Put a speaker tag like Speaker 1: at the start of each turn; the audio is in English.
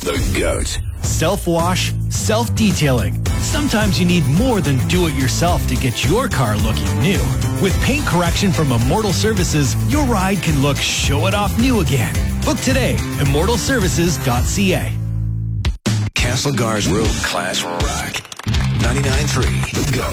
Speaker 1: the GOAT.
Speaker 2: Self-wash, self-detailing. Sometimes you need more than do-it-yourself to get your car looking new. With paint correction from Immortal Services, your ride can look show-it-off new again. Book today, immortalservices.ca.
Speaker 1: Castlegar's world-class rock. 99.3 The GOAT.